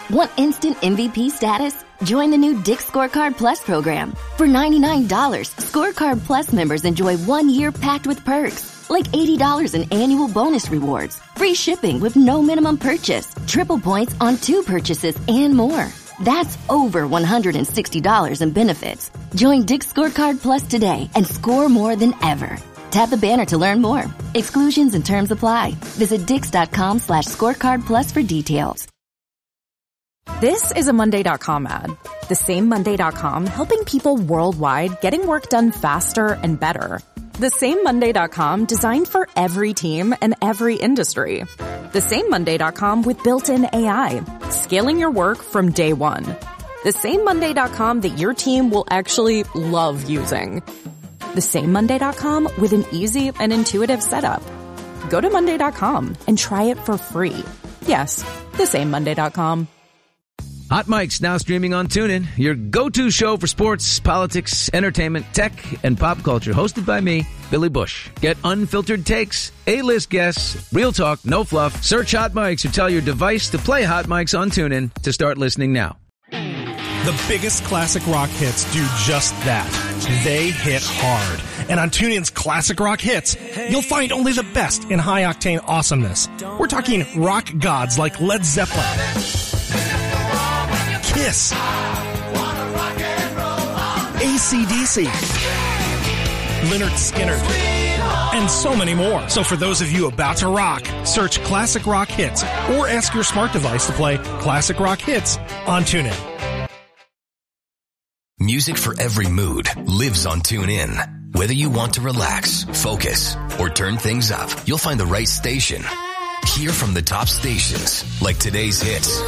Want instant MVP status? Join the new Dick's Scorecard Plus program. For $99, Scorecard Plus members enjoy 1 year packed with perks, like $80 in annual bonus rewards, free shipping with no minimum purchase, triple points on 2 purchases, and more. That's over $160 in benefits. Join Dick's Scorecard Plus today and score more than ever. Tap the banner to learn more. Exclusions and terms apply. Visit Dix.com/scorecard plus for details. This is a Monday.com ad. The same Monday.com helping people worldwide getting work done faster and better. The same Monday.com designed for every team and every industry. The same Monday.com with built-in AI, scaling your work from day one. The same Monday.com that your team will actually love using. The same Monday.com with an easy and intuitive setup. Go to Monday.com and try it for free. Yes, the same Monday.com. Hot Mic's now streaming on TuneIn, your go-to show for sports, politics, entertainment, tech, and pop culture. Hosted by me, Billy Bush. Get unfiltered takes, A-list guests, real talk, no fluff. Search Hot Mics or tell your device to play Hot Mics on TuneIn to start listening now. The biggest classic rock hits do just that. They hit hard. And on TuneIn's Classic Rock Hits, you'll find only the best in high-octane awesomeness. We're talking rock gods like Led Zeppelin, Kiss, AC/DC, Lynyrd Skynyrd, and so many more. So for those of you about to rock, search Classic Rock Hits or ask your smart device to play Classic Rock Hits on TuneIn. Music for every mood lives on TuneIn. Whether you want to relax, focus, or turn things up, you'll find the right station. Hear from the top stations, like today's hits,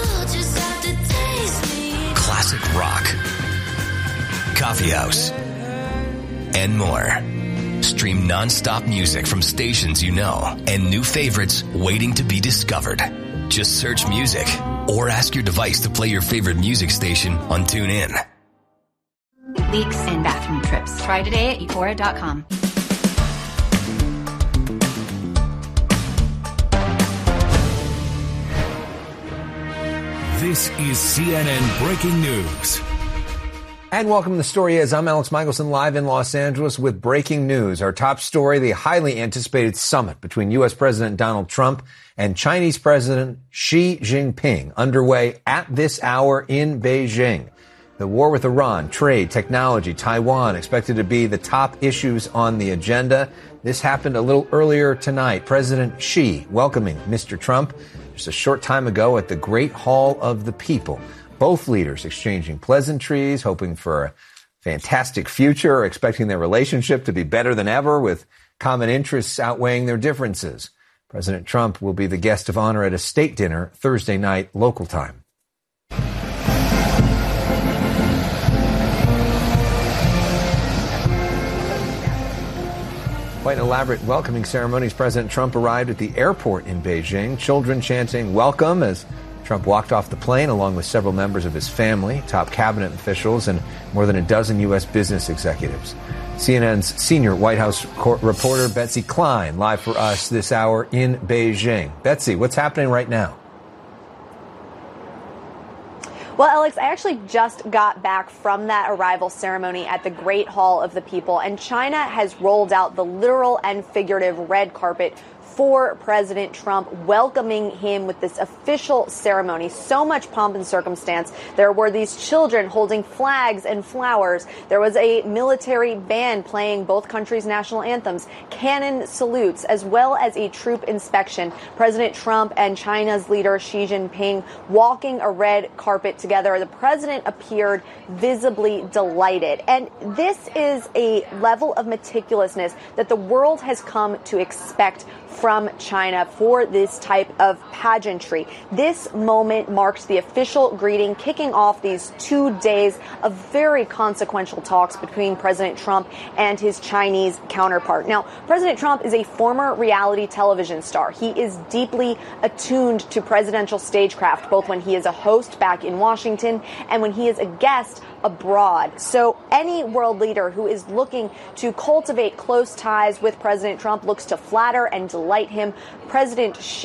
classic rock, coffee house, and more. Stream non-stop music from stations you know and new favorites waiting to be discovered. Just search music or ask your device to play your favorite music station on TuneIn. Leaks in bathroom trips. Try today at Euphoria.com. This is CNN Breaking News. And welcome to The Story Is. I'm Alex Michelson, live in Los Angeles with breaking news. Our top story, the highly anticipated summit between U.S. President Donald Trump and Chinese President Xi Jinping, underway at this hour in Beijing. The war with Iran, trade, technology, Taiwan expected to be the top issues on the agenda. This happened a little earlier tonight. President Xi welcoming Mr. Trump just a short time ago at the Great Hall of the People. Both leaders exchanging pleasantries, hoping for a fantastic future, expecting their relationship to be better than ever with common interests outweighing their differences. President Trump will be the guest of honor at a state dinner Thursday night local time. Quite an elaborate welcoming ceremonies. President Trump arrived at the airport in Beijing, children chanting welcome as Trump walked off the plane along with several members of his family, top cabinet officials, and more than a dozen U.S. business executives. CNN's senior White House reporter Betsy Klein live for us this hour in Beijing. Betsy, what's happening right now? Well, Alex, I actually just got back from that arrival ceremony at the Great Hall of the People, and China has rolled out the literal and figurative red carpet for President Trump, welcoming him with this official ceremony. So much pomp and circumstance. There were these children holding flags and flowers. There was a military band playing both countries' national anthems, cannon salutes, as well as a troop inspection. President Trump and China's leader Xi Jinping walking a red carpet together. The president appeared visibly delighted. And this is a level of meticulousness that the world has come to expect from China for this type of pageantry. This moment marks the official greeting, kicking off these 2 days of very consequential talks between President Trump and his Chinese counterpart. Now, President Trump is a former reality television star. He is deeply attuned to presidential stagecraft, both when he is a host back in Washington and when he is a guest abroad. So any world leader who is looking to cultivate close ties with President Trump looks to flatter and delight him. President Xi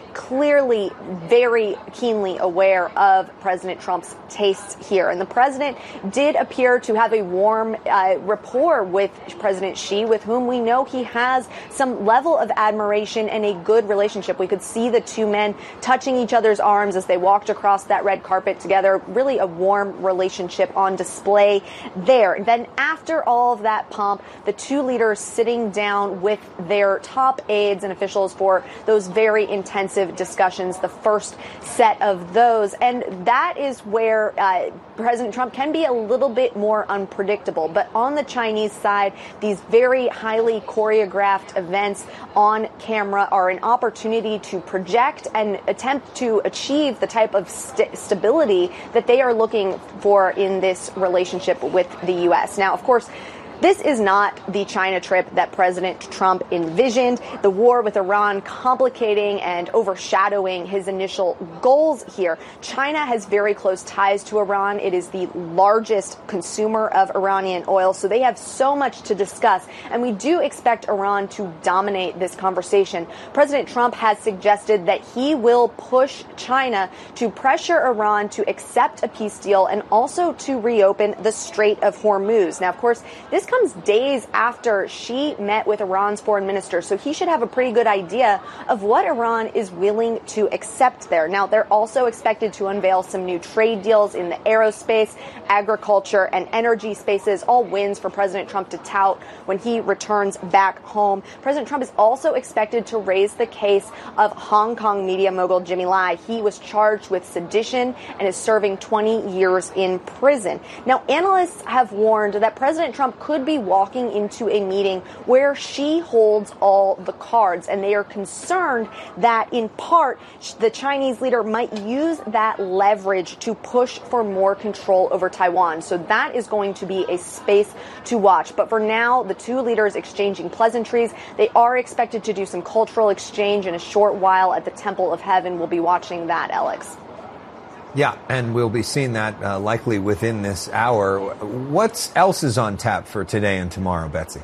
clearly very keenly aware of President Trump's tastes here. And the president did appear to have a warm rapport with President Xi, with whom we know he has some level of admiration and a good relationship. We could see the two men touching each other's arms as they walked across that red carpet together. Really a warm relationship on display there. And then after all of that pomp, the two leaders sitting down with their top aides and officials for those very intensive discussions, the first set of those. And that is where President Trump can be a little bit more unpredictable. But on the Chinese side, these very highly choreographed events on camera are an opportunity to project and attempt to achieve the type of stability that they are looking for in this relationship with the U.S. Now, of course, this is not the China trip that President Trump envisioned. The war with Iran complicating and overshadowing his initial goals here. China has very close ties to Iran. It is the largest consumer of Iranian oil, so they have so much to discuss. And we do expect Iran to dominate this conversation. President Trump has suggested that he will push China to pressure Iran to accept a peace deal and also to reopen the Strait of Hormuz. Now, of course, this comes days after Xi met with Iran's foreign minister, so he should have a pretty good idea of what Iran is willing to accept there. Now, they're also expected to unveil some new trade deals in the aerospace, agriculture, and energy spaces, all wins for President Trump to tout when he returns back home. President Trump is also expected to raise the case of Hong Kong media mogul Jimmy Lai. He was charged with sedition and is serving 20 years in prison. Now, analysts have warned that President Trump could be walking into a meeting where Xi holds all the cards, and they are concerned that in part the Chinese leader might use that leverage to push for more control over Taiwan. So that is going to be a space to watch. But for now, the two leaders exchanging pleasantries. They are expected to do some cultural exchange in a short while at the Temple of Heaven. We'll be watching that, Alex. Yeah, and we'll be seeing that likely within this hour. What else is on tap for today and tomorrow, Betsy?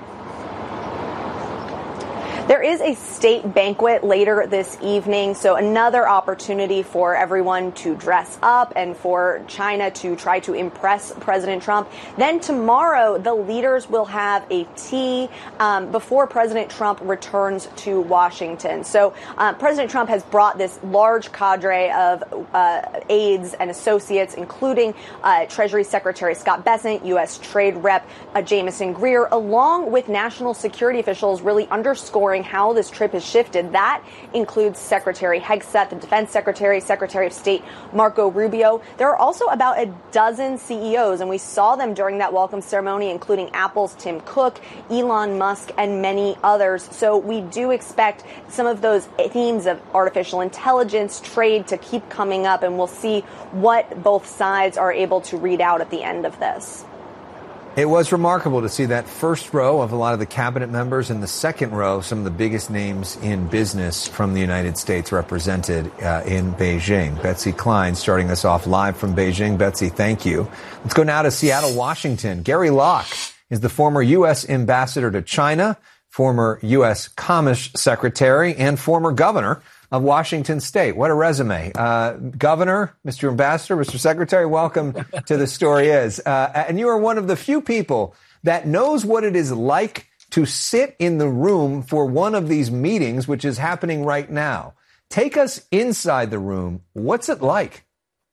There is a state banquet later this evening, so another opportunity for everyone to dress up and for China to try to impress President Trump. Then tomorrow, the leaders will have a tea before President Trump returns to Washington. So President Trump has brought this large cadre of aides and associates, including Treasury Secretary Scott Bessent, U.S. Trade Rep Jamieson Greer, along with national security officials, really underscoring how this trip has shifted. That includes Secretary Hegseth, the Defense Secretary, Secretary of State Marco Rubio. There are also about a dozen CEOs, and we saw them during that welcome ceremony, including Apple's Tim Cook, Elon Musk, and many others. So we do expect some of those themes of artificial intelligence, trade to keep coming up, and we'll see what both sides are able to read out at the end of this. It was remarkable to see that first row of a lot of the cabinet members and the second row, some of the biggest names in business from the United States represented in Beijing. Betsy Klein starting us off live from Beijing. Betsy, thank you. Let's go now to Seattle, Washington. Gary Locke is the former U.S. ambassador to China, former U.S. Commerce Secretary, and former governor of Washington State. What a resume. Governor, Mr. Ambassador, Mr. Secretary, welcome to The Story Is. And you are one of the few people that knows what it is like to sit in the room for one of these meetings, which is happening right now. Take us inside the room. What's it like?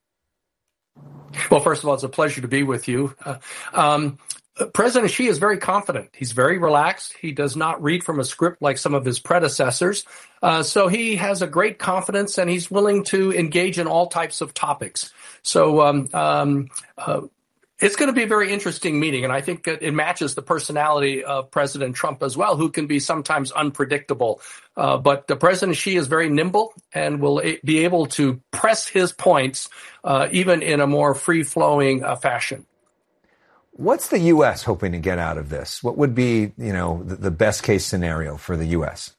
Well, first of all, it's a pleasure to be with you. President Xi is very confident. He's very relaxed. He does not read from a script like some of his predecessors. So he has a great confidence, and he's willing to engage in all types of topics. So it's going to be a very interesting meeting, and I think that it matches the personality of President Trump as well, who can be sometimes unpredictable. But President Xi is very nimble and will be able to press his points even in a more free-flowing fashion. What's the U.S. hoping to get out of this? What would be, the best case scenario for the U.S.?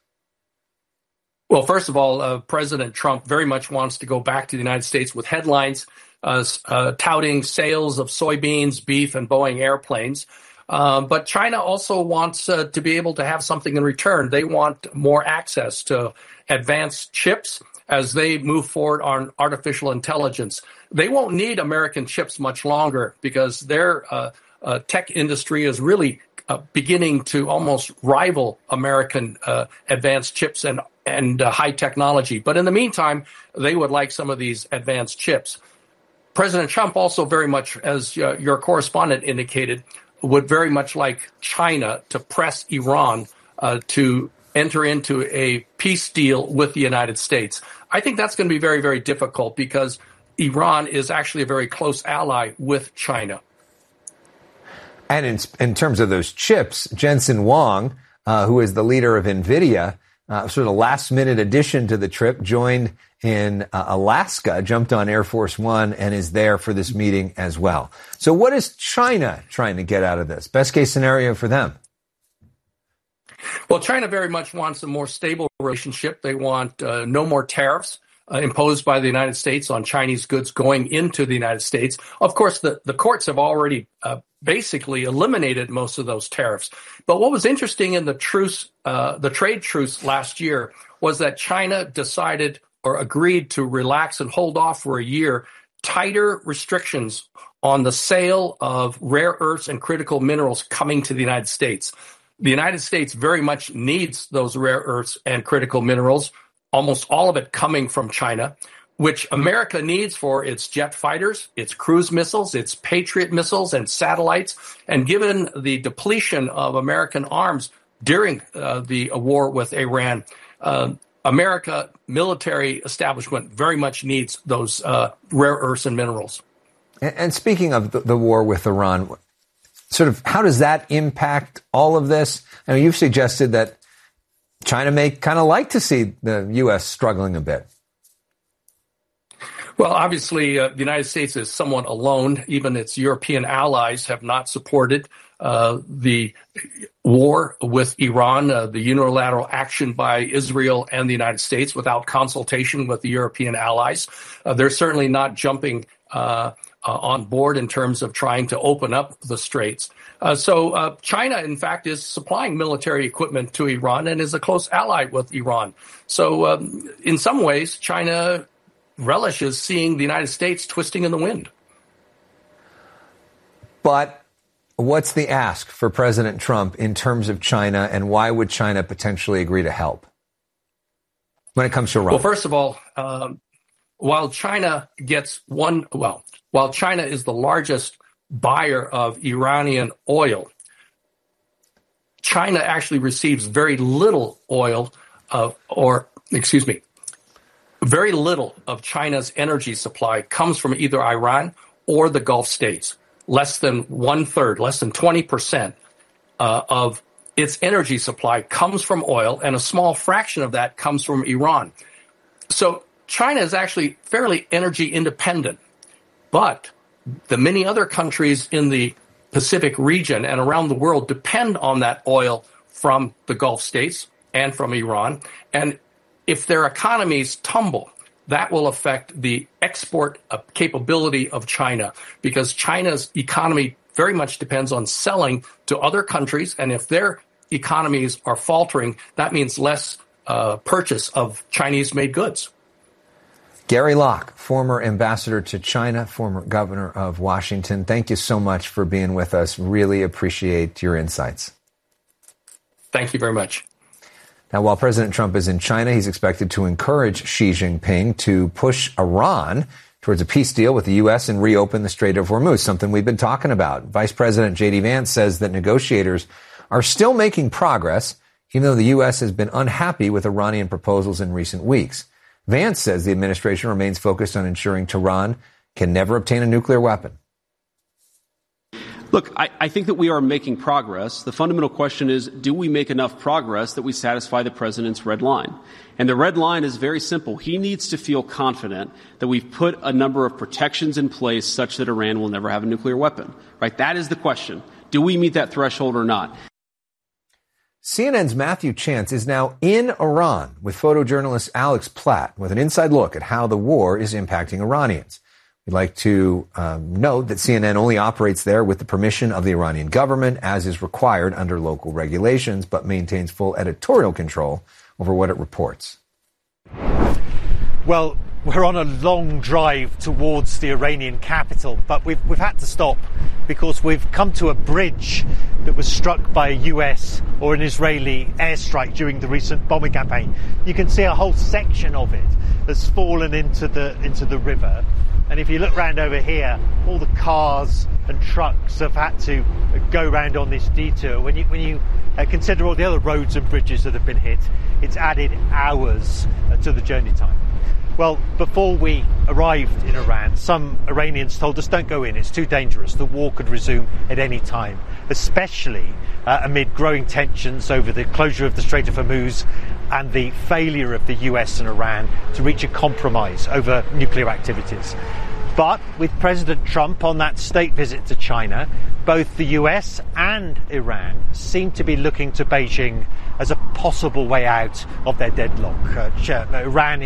Well, first of all, President Trump very much wants to go back to the United States with headlines touting sales of soybeans, beef, and Boeing airplanes. But China also wants to be able to have something in return. They want more access to advanced chips as they move forward on artificial intelligence. They won't need American chips much longer because their tech industry is really beginning to almost rival American advanced chips and high technology. But in the meantime, they would like some of these advanced chips. President Trump also very much, as your correspondent indicated, would very much like China to press Iran to enter into a peace deal with the United States. I think that's going to be very, very difficult because Iran is actually a very close ally with China. And in terms of those chips, Jensen Huang, who is the leader of NVIDIA, sort of last-minute addition to the trip, joined in Alaska, jumped on Air Force One, and is there for this meeting as well. So what is China trying to get out of this? Best case scenario for them? Well, China very much wants a more stable relationship. They want no more tariffs imposed by the United States on Chinese goods going into the United States. Of course, the courts have already basically eliminated most of those tariffs. But what was interesting in the trade truce last year was that China decided or agreed to relax and hold off for a year tighter restrictions on the sale of rare earths and critical minerals coming to the United States. The United States very much needs those rare earths and critical minerals, almost all of it coming from China, which America needs for its jet fighters, its cruise missiles, its Patriot missiles and satellites. And given the depletion of American arms during the war with Iran, America military establishment very much needs those rare earths and minerals. And speaking of the war with Iran, sort of how does that impact all of this? I mean, you've suggested that China may kind of like to see the U.S. struggling a bit. Well, obviously, the United States is somewhat alone. Even its European allies have not supported the war with Iran, the unilateral action by Israel and the United States without consultation with the European allies. They're certainly not jumping on board in terms of trying to open up the straits. So China, in fact, is supplying military equipment to Iran and is a close ally with Iran. So in some ways, China relishes seeing the United States twisting in the wind. But what's the ask for President Trump in terms of China, and why would China potentially agree to help when it comes to Iran? Well, first of all, while China is the largest buyer of Iranian oil, China actually receives very little oil very little of China's energy supply comes from either Iran or the Gulf states. Less than 1/3, less than 20% of its energy supply comes from oil, and a small fraction of that comes from Iran. So China is actually fairly energy independent, but the many other countries in the Pacific region and around the world depend on that oil from the Gulf states and from Iran. And if their economies tumble, that will affect the export capability of China, because China's economy very much depends on selling to other countries. And if their economies are faltering, that means less purchase of Chinese-made goods. Gary Locke, former ambassador to China, former governor of Washington, thank you so much for being with us. Really appreciate your insights. Thank you very much. Now, while President Trump is in China, he's expected to encourage Xi Jinping to push Iran towards a peace deal with the U.S. and reopen the Strait of Hormuz, something we've been talking about. Vice President J.D. Vance says that negotiators are still making progress, even though the U.S. has been unhappy with Iranian proposals in recent weeks. Vance says the administration remains focused on ensuring Tehran can never obtain a nuclear weapon. Look, I think that we are making progress. The fundamental question is, do we make enough progress that we satisfy the president's red line? And the red line is very simple. He needs to feel confident that we've put a number of protections in place such that Iran will never have a nuclear weapon, right? That is the question. Do we meet that threshold or not? CNN's Matthew Chance is now in Iran with photojournalist Alex Platt with an inside look at how the war is impacting Iranians. We'd like to note that CNN only operates there with the permission of the Iranian government, as is required under local regulations, but maintains full editorial control over what it reports. Well, we're on a long drive towards the Iranian capital, but we've had to stop because we've come to a bridge that was struck by a US or an Israeli airstrike during the recent bombing campaign. You can see a whole section of it has fallen into the river. And if you look round over here, all the cars and trucks have had to go round on this detour. When you consider all the other roads and bridges that have been hit, it's added hours to the journey time. Well, before we arrived in Iran, some Iranians told us, don't go in, it's too dangerous. The war could resume at any time, especially amid growing tensions over the closure of the Strait of Hormuz and the failure of the US and Iran to reach a compromise over nuclear activities. But with President Trump on that state visit to China, both the US and Iran seem to be looking to Beijing as a possible way out of their deadlock. China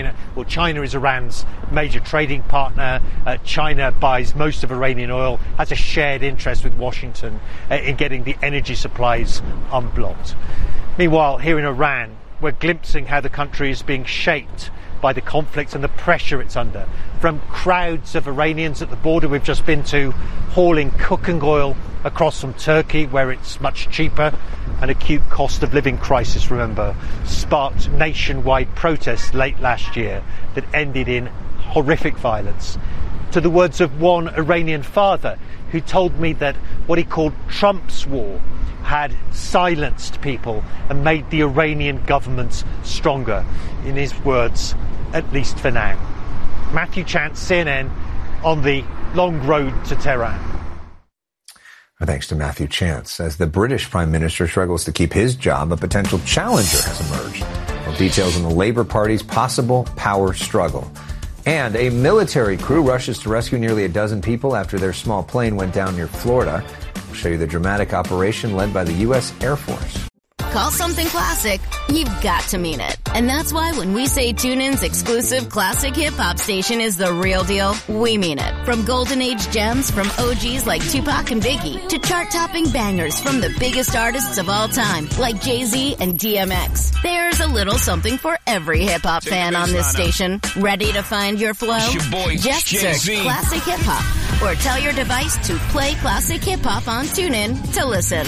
is Iran's major trading partner. China buys most of Iranian oil, has a shared interest with Washington in getting the energy supplies unblocked. Meanwhile, here in Iran, we're glimpsing how the country is being shaped by the conflict and the pressure it's under. From crowds of Iranians at the border we've just been to, hauling cooking oil across from Turkey, where it's much cheaper. An acute cost of living crisis, remember, sparked nationwide protests late last year that ended in horrific violence. To the words of one Iranian father who told me that what he called Trump's war had silenced people and made the Iranian government stronger. In his words, at least for now. Matthew Chance, CNN, on the long road to Tehran. Thanks to Matthew Chance. As the British Prime Minister struggles to keep his job, a potential challenger has emerged. Well, details on the Labour Party's possible power struggle. And a military crew rushes to rescue nearly a dozen people after their small plane went down near Florida. We'll show you the dramatic operation led by the U.S. Air Force. Call something classic, you've got to mean it. And that's why when we say TuneIn's exclusive classic hip-hop station is the real deal, we mean it. From golden age gems from OGs like Tupac and Biggie to chart-topping bangers from the biggest artists of all time like Jay-Z and DMX. There's a little something for every hip-hop fan on this station. Ready to find your flow? Just search Classic Hip-Hop or tell your device to play Classic Hip-Hop on TuneIn to listen.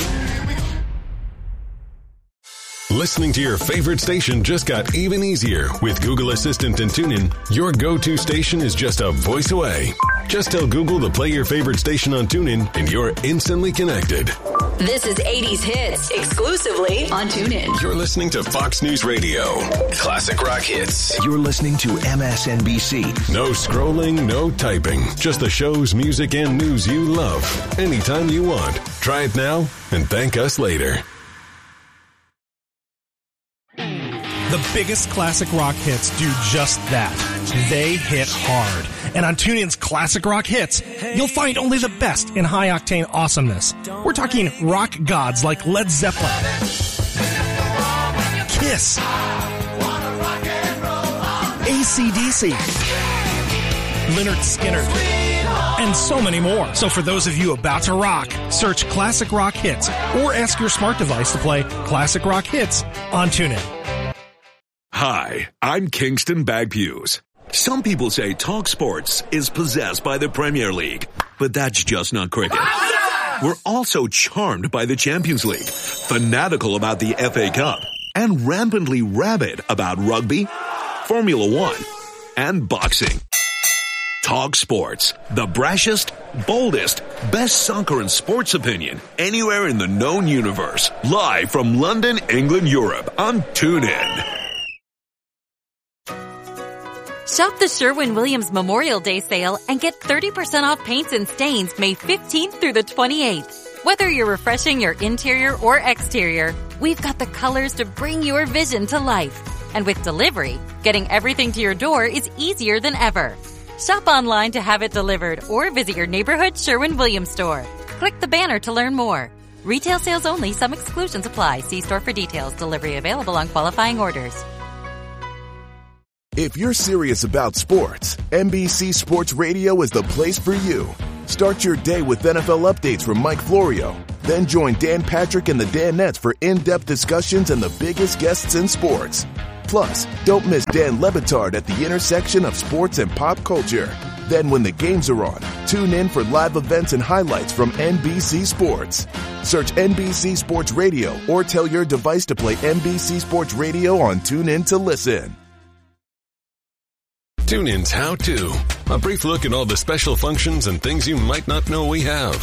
Listening to your favorite station just got even easier with Google Assistant and TuneIn. Your go-to station is just a voice away. Just tell Google to play your favorite station on TuneIn and you're instantly connected. This is 80s Hits, exclusively on TuneIn. You're listening to Fox News Radio. Classic Rock Hits. You're listening to MSNBC. No scrolling, no typing. Just the shows, music, and news you love. Anytime you want. Try it now and thank us later. The biggest classic rock hits do just that. They hit hard. And on TuneIn's Classic Rock Hits, you'll find only the best in high-octane awesomeness. We're talking rock gods like Led Zeppelin, Kiss, AC/DC, Lynyrd Skynyrd, and so many more. So for those of you about to rock, search Classic Rock Hits or ask your smart device to play Classic Rock Hits on TuneIn. Hi, I'm Kingston Bagpues. Some people say Talk Sports is possessed by the Premier League, but that's just not cricket. We're also charmed by the Champions League, fanatical about the FA Cup, and rampantly rabid about rugby, Formula One, and boxing. Talk Sports, the brashest, boldest, best soccer and sports opinion anywhere in the known universe. Live from London, England, Europe on TuneIn. Shop the Sherwin-Williams Memorial Day sale and get 30% off paints and stains May 15th through the 28th. Whether you're refreshing your interior or exterior, we've got the colors to bring your vision to life. And with delivery, getting everything to your door is easier than ever. Shop online to have it delivered or visit your neighborhood Sherwin-Williams store. Click the banner to learn more. Retail sales only. Some exclusions apply. See store for details. Delivery available on qualifying orders. If you're serious about sports, NBC Sports Radio is the place for you. Start your day with NFL updates from Mike Florio. Then join Dan Patrick and the Danettes for in-depth discussions and the biggest guests in sports. Plus, don't miss Dan Le Batard at the intersection of sports and pop culture. Then when the games are on, tune in for live events and highlights from NBC Sports. Search NBC Sports Radio or tell your device to play NBC Sports Radio on TuneIn to listen. TuneIn's How To. A brief look at all the special functions and things you might not know we have.